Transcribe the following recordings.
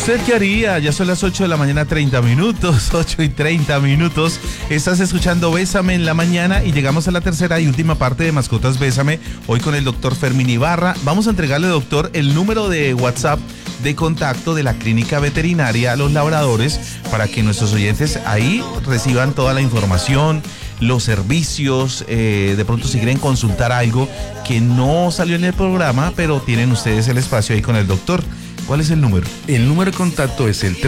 ¿Usted qué haría? Ya son las 8 de la mañana, 30 minutos, 8 y 30 minutos. Estás escuchando Bésame en la mañana y llegamos a la tercera y última parte de Mascotas Bésame. Hoy con el doctor Fermín Ibarra. Vamos a entregarle, doctor, el número de WhatsApp de contacto de la clínica veterinaria a los labradores para que nuestros oyentes ahí reciban toda la información, los servicios, de pronto si quieren consultar algo que no salió en el programa, pero tienen ustedes el espacio ahí con el doctor. ¿Cuál es el número? El número de contacto es el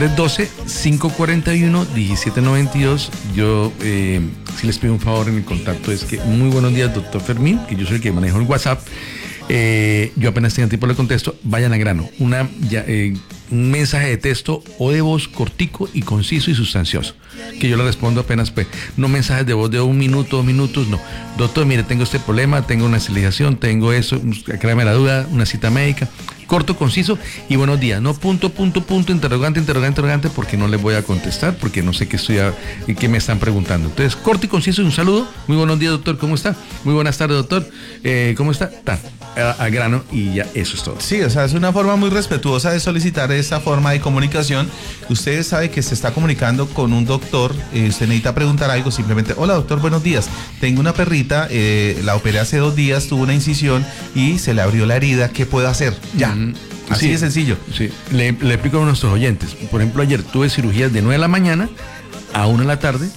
312-541-1792. Yo, si les pido un favor en el contacto, es que muy buenos días, doctor Fermín, que yo soy el que manejo el WhatsApp. Yo apenas tenga tiempo le contesto, vayan al grano. Un mensaje de texto o de voz cortico y conciso y sustancioso, que yo le respondo apenas, pues, no mensajes de voz de 1 minuto, 2 minutos, no. Doctor, mire, tengo este problema, tengo una esterilización, tengo eso, créame la duda, una cita médica. Corto, conciso y buenos días. No punto, interrogante, porque no les voy a contestar, porque no sé qué me están preguntando. Entonces, corto y conciso y un saludo. Muy buenos días, doctor, ¿cómo está? Muy buenas tardes, doctor. ¿Cómo está? Al grano y ya, eso es todo. Sí, o sea, es una forma muy respetuosa de solicitar esa forma de comunicación. Usted sabe que se está comunicando con un doctor, usted necesita preguntar algo, simplemente, hola doctor, buenos días, tengo una perrita, la operé hace 2 días, tuvo una incisión y se le abrió la herida, ¿qué puedo hacer? Ya. Así de sencillo. Sí, le explico a nuestros oyentes. Por ejemplo, ayer tuve cirugías de 9 de la mañana a 1 de la tarde.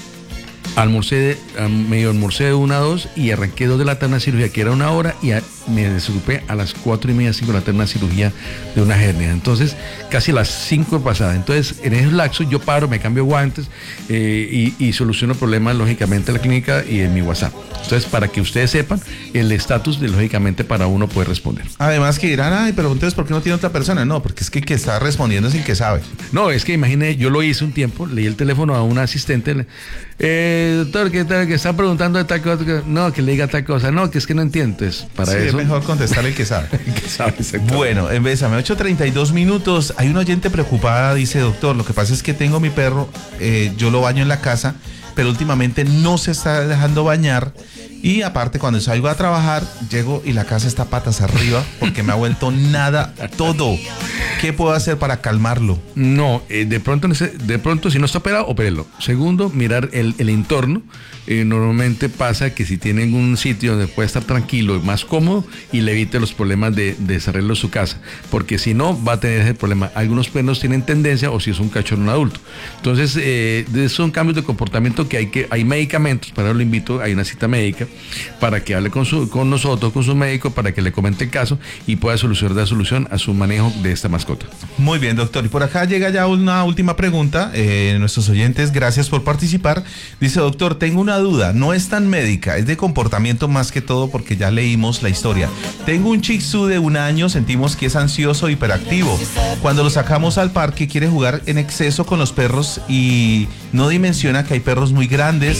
Medio almorcé de 1 a 2 y arranqué 2 de la tarde una cirugía que era 1 hora y me desocupé a las 4:30, 5 de la tarde una cirugía de una hernia. Entonces, casi a las 5 pasadas. Entonces, en esos lapsos yo paro, me cambio guantes y soluciono problemas, lógicamente, en la clínica y en mi WhatsApp. Entonces, para que ustedes sepan el estatus de, lógicamente, para uno poder responder. Además que dirán, ay, pero entonces, ¿por qué no tiene otra persona? No, porque es que el que está respondiendo es el que sabe. No, es que imagine, yo lo hice un tiempo, leí el teléfono a una asistente, doctor, ¿qué tal? Que está preguntando de tal cosa, no, que le diga tal cosa, no, que es que no entiendes. Para sí, eso es mejor contestarle el que sabe. El que sabe, exactamente. Bueno, en Bésame, 8:32 minutos. Hay una oyente preocupada, dice, doctor, lo que pasa es que tengo mi perro, yo lo baño en la casa, pero últimamente no se está dejando bañar. Y aparte, cuando salgo a trabajar, llego y la casa está patas arriba porque me ha vuelto nada todo. ¿Qué puedo hacer para calmarlo? No, de pronto, si no está operado, opérelo. Segundo, mirar el entorno. Normalmente pasa que si tienen un sitio donde puede estar tranquilo y más cómodo y le evite los problemas de desarreglo de su casa. Porque si no, va a tener ese problema. Algunos perros tienen tendencia, o si es un cachorro un adulto. Entonces, son cambios de comportamiento que hay medicamentos, para eso lo invito, hay una cita médica, para que hable con nosotros, con su médico, para que le comente el caso y pueda dar solución a su manejo de esta mascota. Muy bien, doctor. Y por acá llega ya una última pregunta. Nuestros oyentes, gracias por participar. Dice, doctor, tengo una duda, no es tan médica, es de comportamiento más que todo porque ya leímos la historia. Tengo un Shih Tzu de 1 año, sentimos que es ansioso, hiperactivo. Cuando lo sacamos al parque quiere jugar en exceso con los perros y no dimensiona que hay perros muy grandes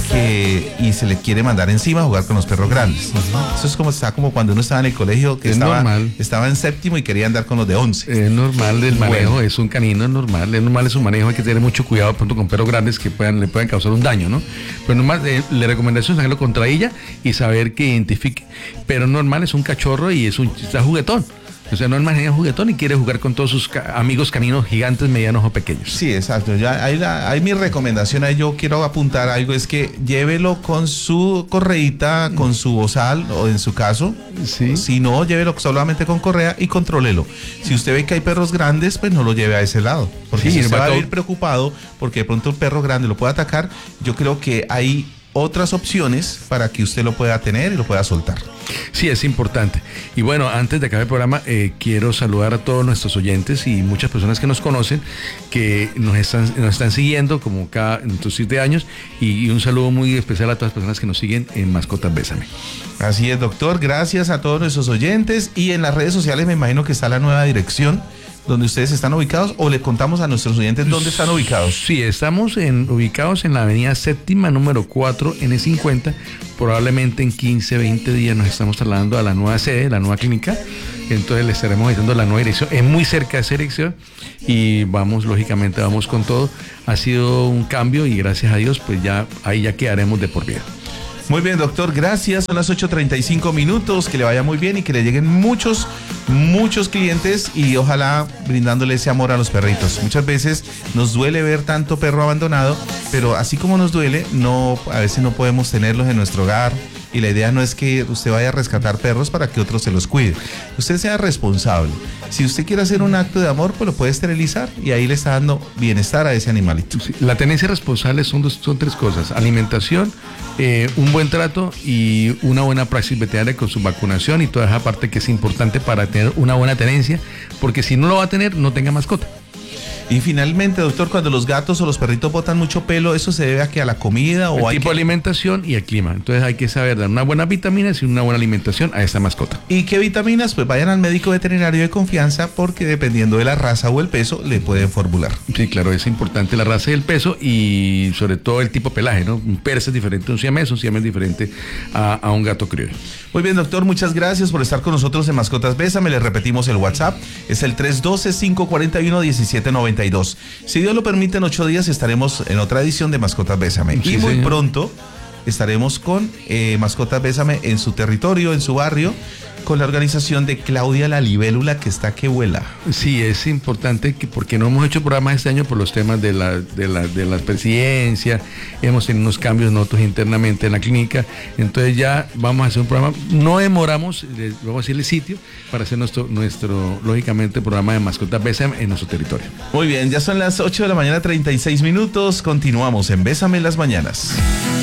y se le quiere mandar encima a jugar con los perros grandes. Eso es como cuando uno estaba en el colegio, que estaba en 7º y quería andar con los de 11. Es normal el manejo, bueno. Es un canino, es normal es un manejo, hay que tener mucho cuidado pronto con perros grandes que le puedan causar un daño, ¿no? Pero normal, la recomendación es hacerlo contra ella y saber que identifique. Pero normal, es un cachorro y está juguetón. O sea, no es más juguetón y quiere jugar con todos sus amigos caninos gigantes, medianos o pequeños. Sí, exacto. Ya hay mi recomendación ahí, yo quiero apuntar algo, es que llévelo con su correíta, con su bozal, o en su caso. Sí. Si no, llévelo solamente con correa y contrólelo. Si usted ve que hay perros grandes, pues no lo lleve a ese lado. Porque si usted va a ir preocupado porque de pronto un perro grande lo puede atacar, yo creo que hay otras opciones para que usted lo pueda tener y lo pueda soltar. Sí, es importante. Y bueno, antes de acabar el programa, quiero saludar a todos nuestros oyentes y muchas personas que nos conocen, que nos están siguiendo como cada nuestros 7 años, y un saludo muy especial a todas las personas que nos siguen en Mascotas Bésame. Así es, doctor. Gracias a todos nuestros oyentes, y en las redes sociales me imagino que está la nueva dirección donde ustedes están ubicados, o le contamos a nuestros oyentes dónde están ubicados. Sí, estamos ubicados en la avenida 7ª, número 4, N50. Probablemente en 15, 20 días nos estamos trasladando a la nueva sede, la nueva clínica. Entonces le estaremos diciendo la nueva dirección. Es muy cerca de esa dirección y lógicamente vamos con todo. Ha sido un cambio y gracias a Dios, pues ahí ya quedaremos de por vida. Muy bien, doctor, gracias. Son las 8:35 minutos. Que le vaya muy bien y que le lleguen muchos clientes y ojalá brindándole ese amor a los perritos. Muchas veces nos duele ver tanto perro abandonado, pero así como nos duele, a veces no podemos tenerlos en nuestro hogar. Y la idea no es que usted vaya a rescatar perros para que otros se los cuide. Usted sea responsable. Si usted quiere hacer un acto de amor, pues lo puede esterilizar y ahí le está dando bienestar a ese animalito. Sí, la tenencia responsable son tres cosas: alimentación, un buen trato y una buena praxis veterinaria con su vacunación y toda esa parte que es importante para tener una buena tenencia, porque si no lo va a tener, no tenga mascota. Y finalmente, doctor, cuando los gatos o los perritos botan mucho pelo, ¿eso se debe a que a la comida o el tipo de alimentación y al clima? Entonces hay que saber dar unas buenas vitaminas y una buena alimentación a esta mascota. ¿Y qué vitaminas? Pues vayan al médico veterinario de confianza, porque dependiendo de la raza o el peso, le pueden formular. Sí, claro, es importante la raza y el peso y sobre todo el tipo de pelaje, ¿no? Un persa es diferente a un siamés es diferente a un gato criollo. Muy bien, doctor, muchas gracias por estar con nosotros en Mascotas Bésame. Les repetimos el WhatsApp, es el 312-541-1792. Si Dios lo permite, en 8 días estaremos en otra edición de Mascotas Bésame. Sí, y muy señor. pronto estaremos con Mascotas Bésame en su territorio, en su barrio, con la organización de Claudia la Libélula, que está que vuela. Sí, es importante porque no hemos hecho programas este año por los temas de la presidencia, hemos tenido unos cambios nosotros internamente en la clínica, entonces ya vamos a hacer un programa, no demoramos, vamos a decirle sitio para hacer nuestro lógicamente, programa de Mascotas Bésame en nuestro territorio. Muy bien, ya son las 8 de la mañana, 36 minutos, continuamos en Bésame en las mañanas.